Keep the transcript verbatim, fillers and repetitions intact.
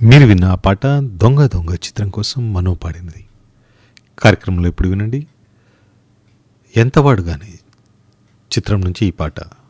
మీరు విన్న ఆ పాట దొంగ దొంగ చిత్రం కోసం మనో పాడినది. కార్యక్రమంలో ఇప్పుడు వినండి ఎంతవాడు గాని చిత్రం నుంచి ఈ పాట.